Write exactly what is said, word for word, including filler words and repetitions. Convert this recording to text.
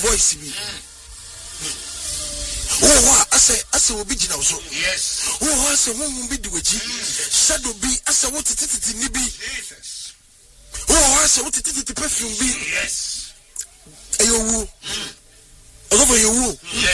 voice bi oh wa ase ase obi gina so yes oh ase honhom bi di waji shadow bi ase wo tititi ni bi Jesus oh ase wo tititi perfume bi yes ayo wu ọlọ́fọ̀ yẹn wú